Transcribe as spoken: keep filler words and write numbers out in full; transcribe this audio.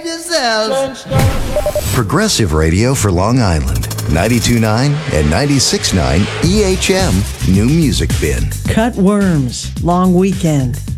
yourselves. Progressive radio for Long Island. ninety-two point nine and ninety-six point nine E H M New Music Bin. Cut Worms, Long Weekend.